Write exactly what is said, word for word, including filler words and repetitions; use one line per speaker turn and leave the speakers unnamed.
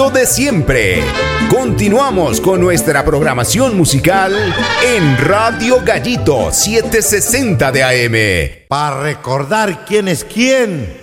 gusto de siempre. Continuamos con nuestra programación musical en Radio Gallito setecientos sesenta de A M.
Para recordar quién es quién.